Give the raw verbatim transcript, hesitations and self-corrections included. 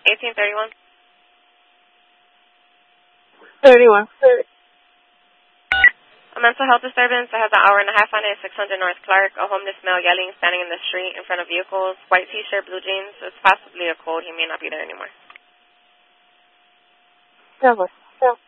eighteen thirty-one. thirty-one. A mental health disturbance that has an hour and a half on it, six hundred North Clark. A homeless male yelling, standing in the street in front of vehicles. White t-shirt, blue jeans. It's possibly a cold. He may not be there anymore. Douglas. Douglas.